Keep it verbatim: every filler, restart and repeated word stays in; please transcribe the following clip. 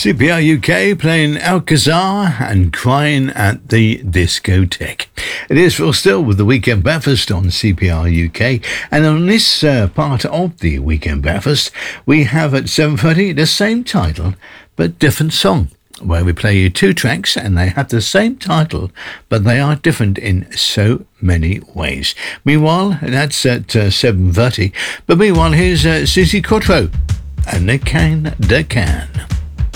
C P R U K playing Alcazar and Crying at the Discotheque. It is Phil Still with the Weekend Breakfast on C P R U K, and on this uh, part of the Weekend Breakfast we have at seven thirty the same title but different song, where we play you two tracks and they have the same title but they are different in so many ways. Meanwhile, that's at uh, seven thirty, but meanwhile here's uh, Suzi Quatro and the Can, the Can.